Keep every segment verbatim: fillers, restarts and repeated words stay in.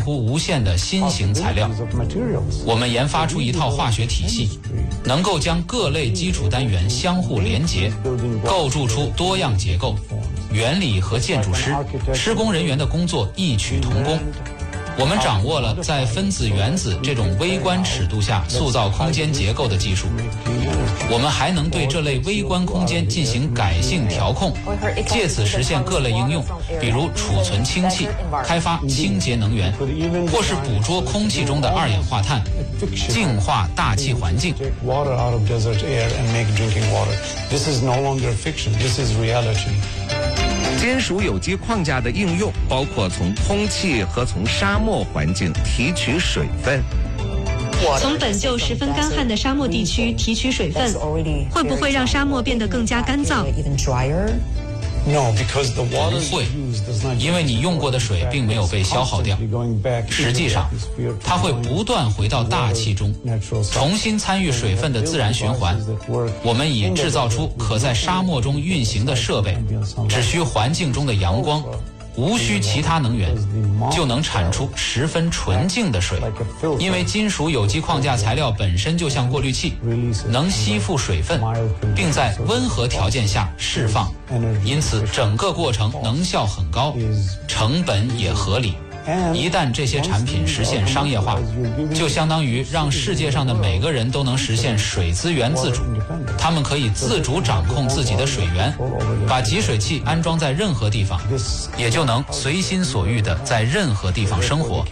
乎无限的新型材料。我们研发出一套化学体系，能够将各类基础单元相互连结，构筑出多样结构。原理和建筑师、施工人员的工作异曲同工。我们掌握了在分子原子这种微观尺度下塑造空间结构的技术。我们还能对这类微观空间进行改性调控，借此实现各类应用，比如储存氢气、开发清洁能源，或是捕捉空气中的二氧化碳，净化大气环境。 金属有机框架的应用包括从空气和从沙漠环境提取水分。 从本就十分干旱的沙漠地区提取水分，会不会让沙漠变得更加干燥？ 不会，因为你用过的水并没有被消耗掉。实际上，它会不断回到大气中，重新参与水分的自然循环。我们已制造出可在沙漠中运行的设备，只需环境中的阳光，无需其他能源，就能产出十分纯净的水。因为金属有机框架材料本身就像过滤器，能吸附水分，并在温和条件下释放，因此整个过程能效很高，成本也合理。一旦这些产品实现商业化，就相当于让世界上的每个人都能实现水资源自主。他们可以自主掌控自己的水源，把集水器安装在任何地方，也就能随心所欲地在任何地方生活。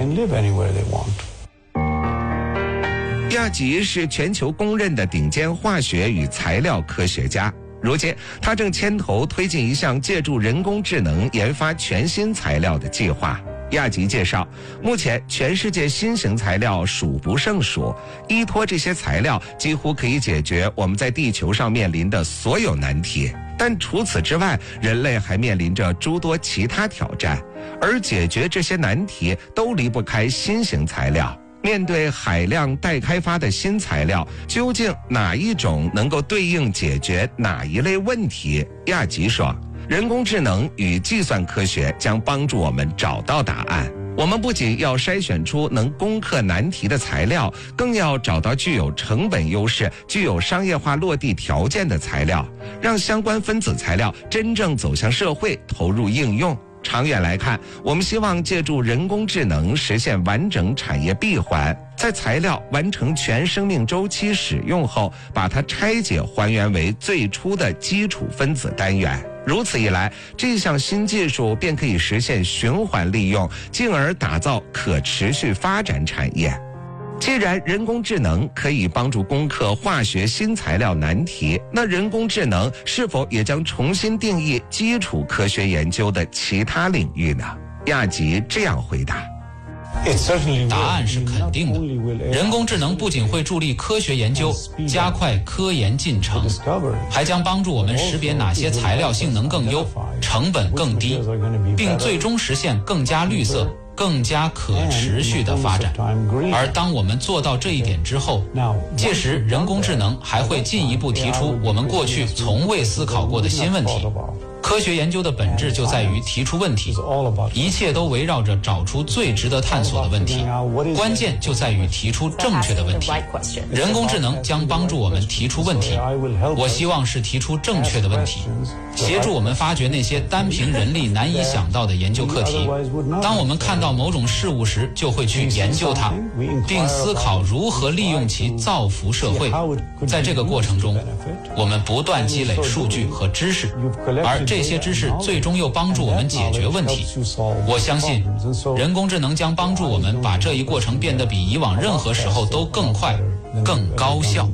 亚吉是全球公认的顶尖化学与材料科学家。如今，他正牵头推进一项借助人工智能研发全新材料的计划。亚吉介绍，目前全世界新型材料数不胜数，依托这些材料几乎可以解决我们在地球上面临的所有难题。但除此之外，人类还面临着诸多其他挑战，而解决这些难题都离不开新型材料。面对海量待开发的新材料，究竟哪一种能够对应解决哪一类问题？亚吉说，人工智能与计算科学将帮助我们找到答案。我们不仅要筛选出能攻克难题的材料，更要找到具有成本优势、具有商业化落地条件的材料，让相关分子材料真正走向社会，投入应用。长远来看，我们希望借助人工智能实现完整产业闭环，在材料完成全生命周期使用后，把它拆解还原为最初的基础分子单元。如此一来，这项新技术便可以实现循环利用，进而打造可持续发展产业。既然人工智能可以帮助攻克化学新材料难题，那人工智能是否也将重新定义基础科学研究的其他领域呢？亚吉这样回答。 答案是肯定的。人工智能不仅会助力科学研究，加快科研进程，还将帮助我们识别哪些材料性能更优、成本更低，并最终实现更加绿色、更加可持续的发展。而当我们做到这一点之后，届时人工智能还会进一步提出我们过去从未思考过的新问题。科学研究的本质就在于提出问题，一切都围绕着找出最值得探索的问题，关键就在于提出正确的问题。人工智能将帮助我们提出问题，我希望是提出正确的问题，协助我们发掘那些单凭人力难以想到的研究课题。当我们看到某种事物时，就会去研究它，并思考如何利用其造福社会。在这个过程中，我们不断积累数据和知识，而这些知识最终又帮助我们解决问题。我相信，人工智能将帮助我们把这一过程变得比以往任何时候都更快、更高效。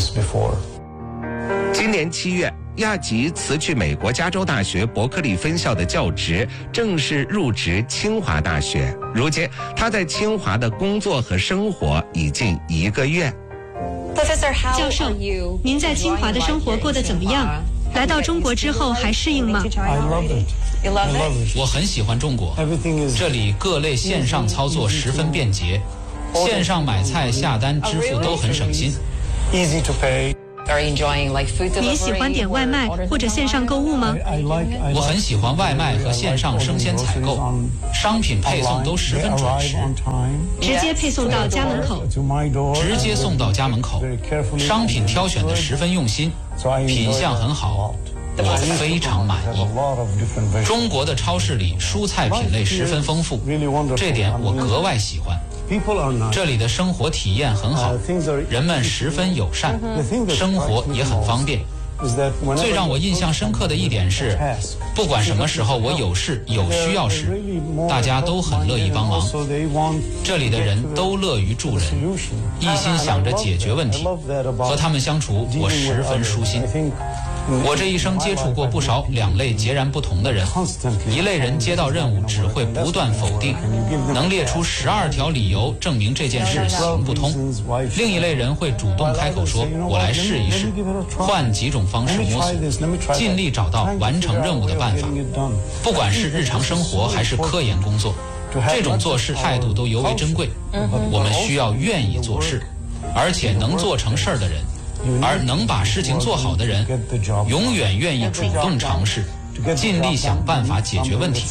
今年七月，亚吉辞去美国加州大学伯克利分校的教职，正式入职清华大学。如今，他在清华的工作和生活已近一个月。 教授，您在清华的生活过得怎么样？来到中国之后还适应吗？ 我很喜欢中国，这里各类线上操作十分便捷，线上买菜、下单、支付都很省心。 你喜欢点外卖或者线上购物吗？ 我很喜欢外卖和线上生鲜采购，商品配送都十分准时， 直接配送到家门口。 直接送到家门口，商品挑选得十分用心，品相很好，我非常满意。中国的超市里蔬菜品类十分丰富，这点我格外喜欢。这里的生活体验很好，人们十分友善，生活也很方便。最让我印象深刻的一点是，不管什么时候我有事有需要时，大家都很乐意帮忙。这里的人都乐于助人，一心想着解决问题，和他们相处我十分舒心。我这一生接触过不少两类截然不同的人，一类人接到任务只会不断否定，能列出十二条理由证明这件事行不通；另一类人会主动开口说我来试一试，换几种方式摸索，尽力找到完成任务的办法。不管是日常生活还是科研工作，这种做事态度都尤为珍贵。我们需要愿意做事，而且能做成事儿的人，而能把事情做好的人，永远愿意主动尝试，尽力想办法解决问题。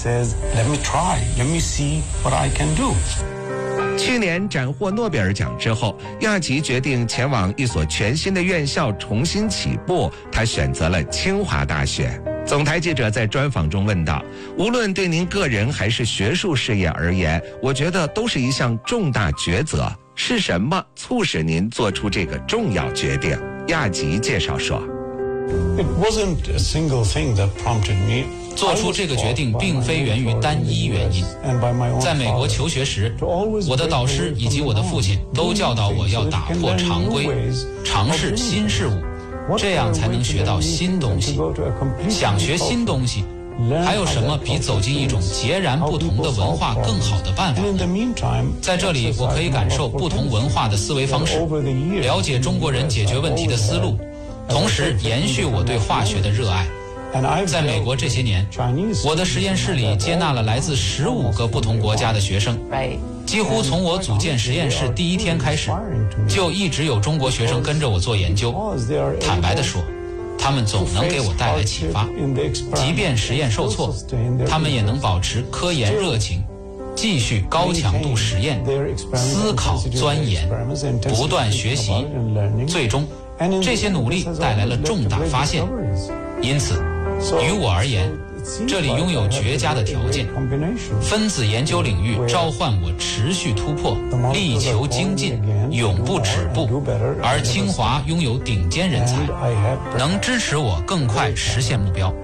去年斩获诺贝尔奖之后，亚吉决定前往一所全新的院校重新起步，他选择了清华大学。总台记者在专访中问道：无论对您个人还是学术事业而言，我觉得都是一项重大抉择，是什么促使您做出这个重要决定？亚吉介绍说， It wasn't a single thing that prompted me. 做出这个决定并非源于单一原因。在美国求学时，我的导师以及我的父亲都教导我要打破常规，尝试新事物，这样才能学到新东西。想学新东西，还有什么比走进一种截然不同的文化更好的办法呢？在这里，我可以感受不同文化的思维方式，了解中国人解决问题的思路，同时延续我对化学的热爱。在美国这些年，我的实验室里接纳了来自十五个不同国家的学生，几乎从我组建实验室第一天开始，就一直有中国学生跟着我做研究。坦白地说，他们总能给我带来启发，即便实验受挫，他们也能保持科研热情，继续高强度实验，思考钻研，不断学习，最终这些努力带来了重大发现。因此于我而言，这里拥有绝佳的条件，分子研究领域召唤我持续突破，力求精进，永不止步，而清华拥有顶尖人才，能支持我更快实现目标。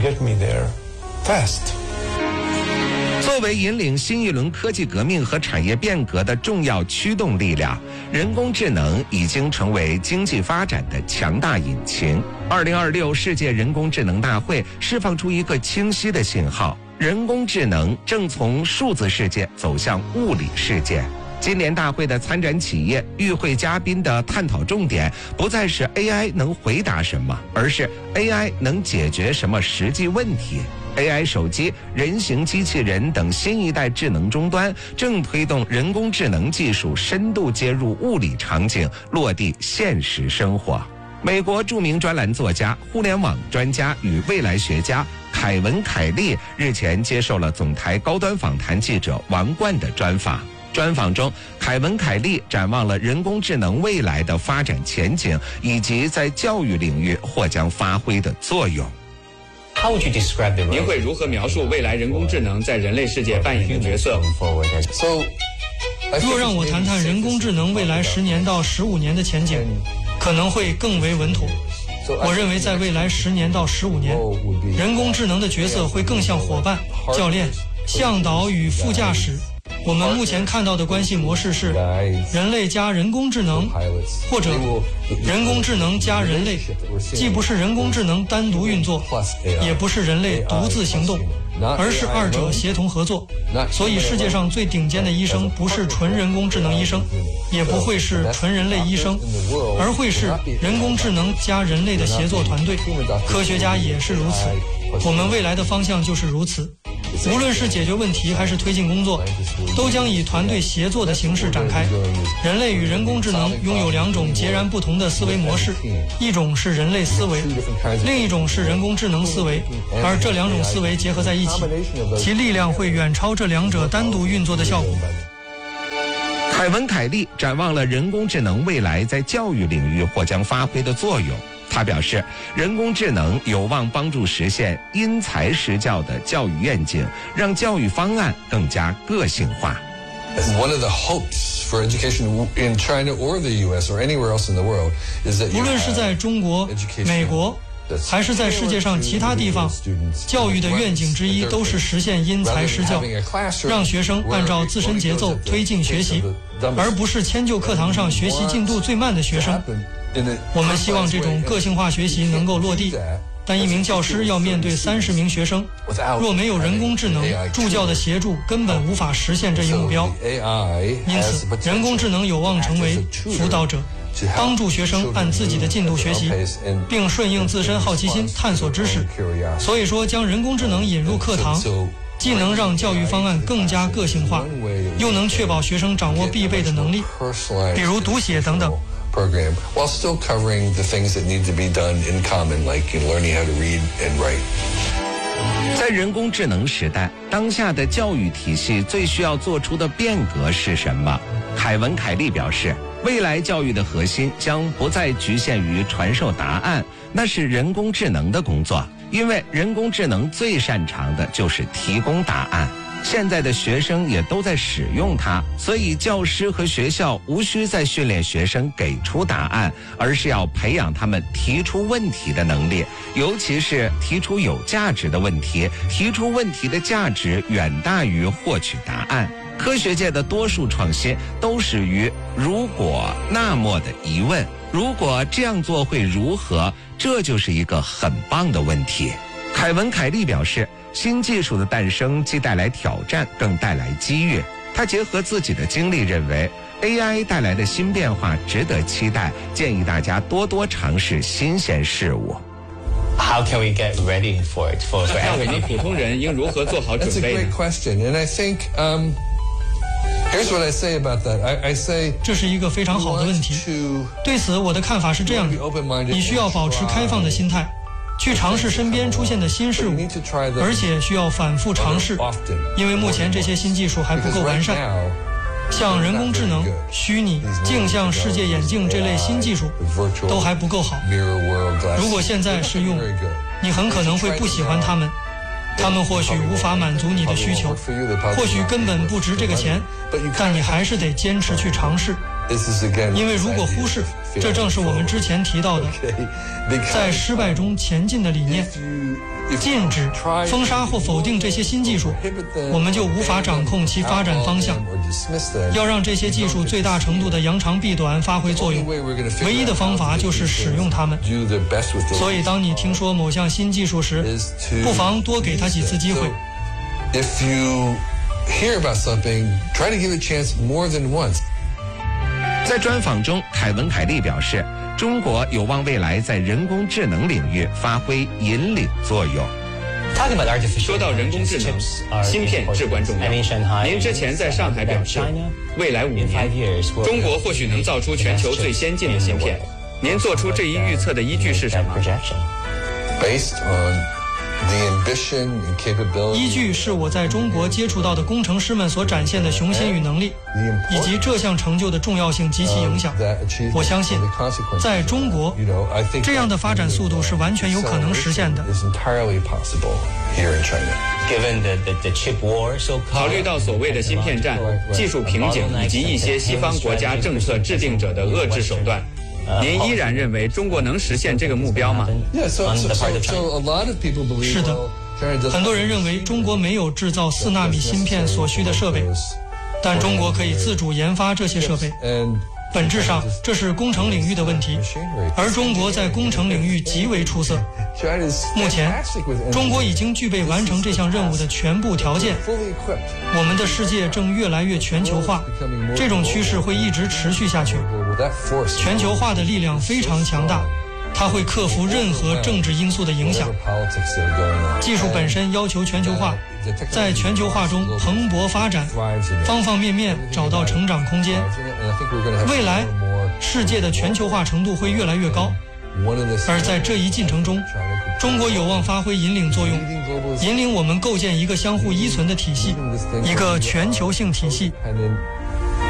作为引领新一轮科技革命和产业变革的重要驱动力量，人工智能已经成为经济发展的强大引擎。二零二六世界人工智能大会释放出一个清晰的信号：人工智能正从数字世界走向物理世界。今年大会的参展企业、与会嘉宾的探讨重点不再是 A I 能回答什么，而是 A I 能解决什么实际问题。A I 手机、人形机器人等新一代智能终端正推动人工智能技术深度接入物理场景，落地现实生活。美国著名专栏作家、互联网专家与未来学家凯文·凯利日前接受了总台高端访谈记者王冠的专访。专访中，凯文·凯利展望了人工智能未来的发展前景，以及在教育领域或将发挥的作用。 您会如何描述未来人工智能在人类世界扮演的角色？ 若让我谈谈人工智能未来十年到十五年的前景，可能会更为稳妥。我认为在未来十年到十五年，人工智能的角色会更像伙伴、教练、向导与副驾驶。我们目前看到的关系模式是人类加人工智能，或者人工智能加人类，既不是人工智能单独运作，也不是人类独自行动，而是二者协同合作。所以世界上最顶尖的医生不是纯人工智能医生，也不会是纯人类医生，而会是人工智能加人类的协作团队。科学家也是如此，我们未来的方向就是如此。 无论是解决问题还是推进工作，都将以团队协作的形式展开。人类与人工智能拥有两种截然不同的思维模式，一种是人类思维，另一种是人工智能思维，而这两种思维结合在一起，其力量会远超这两者单独运作的效果。 凯文·凯利展望了人工智能未来在教育领域或将发挥的作用。他表示，人工智能有望帮助实现因材施教的教育愿景，让教育方案更加个性化。 One of the hopes for education in China or the U S or anywhere else in the world is that 无论是在中国、美国，还是在世界上其他地方，教育的愿景之一都是实现因材施教，让学生按照自身节奏推进学习，而不是迁就课堂上学习进度最慢的学生。我们希望这种个性化学习能够落地，但一名教师要面对三十名学生，若没有人工智能助教的协助，根本无法实现这一目标。因此，人工智能有望成为辅导者，帮助学生按自己的进度学习，并顺应自身好奇心探索知识。所以说，将人工智能引入课堂，既能让教育方案更加个性化，又能确保学生掌握必备的能力，比如读写等等。 program while still covering the things that need to be done in common, like in learning how to read and write. 在人工智能时代，当下的教育体系最需要做出的变革是什么？凯文·凯利表示，未来教育的核心将不再局限于传授答案，那是人工智能的工作，因为人工智能最擅长的就是提供答案。现在的学生也都在使用它，所以教师和学校无需再训练学生给出答案，而是要培养他们提出问题的能力，尤其是提出有价值的问题，提出问题的价值远大于获取答案。科学界的多数创新都始于如果那么的疑问，如果这样做会如何？这就是一个很棒的问题。凯文·凯利表示，新技术的诞生既带来挑战，更带来机遇。他结合自己的经历，认为 A I 带来的新变化值得期待，建议大家多多尝试新鲜事物。 How can we get ready for it? For 那我们普通人应如何做好准备呢？ That's a great question, and I think um, here's what I say about that. I, I say 这是一个非常好的问题。对此，我的看法是这样的：你需要保持开放的心态，去尝试身边出现的新事物，而且需要反复尝试，因为目前这些新技术还不够完善。像人工智能、虚拟、镜像世界眼镜这类新技术都还不够好。如果现在试用，你很可能会不喜欢它们，它们或许无法满足你的需求，或许根本不值这个钱，但你还是得坚持去尝试。因为如果忽视，这正是我们之前提到的在失败中前进的理念。禁止、封杀或否定这些新技术，我们就无法掌控其发展方向。要让这些技术最大程度的扬长避短发挥作用，唯一的方法就是使用它们。所以当你听说某项新技术时，不妨多给它几次机会。 If you hear about something, try to give it a chance more than once. 在专访中，凯文·凯利表示，中国有望未来在人工智能领域发挥引领作用。 说到人工智能，芯片至关重要。您之前在上海表示，未来五年，中国或许能造出全球最先进的芯片。您做出这一预测的依据是什么？ Based on the ambition and capability. 依据是我在中国接触到的工程师们所展现的雄心与能力，以及这项成就的重要性及其影响。我相信，在中国，这样的发展速度是完全有可能实现的。 考虑到所谓的芯片战、技术瓶颈以及一些西方国家政策制定者的遏制手段，您依然认为中国能实现这个目标吗？ 是的，很多人认为中国没有制造四纳米芯片所需的设备，但中国可以自主研发这些设备。本质上，这是工程领域的问题，而中国在工程领域极为出色。目前，中国已经具备完成这项任务的全部条件。我们的世界正越来越全球化，这种趋势会一直持续下去。全球化的力量非常强大， 它会克服任何政治因素的影响。技术本身要求全球化，在全球化中蓬勃发展，方方面面找到成长空间。未来，世界的全球化程度会越来越高，而在这一进程中，中国有望发挥引领作用，引领我们构建一个相互依存的体系，一个全球性体系，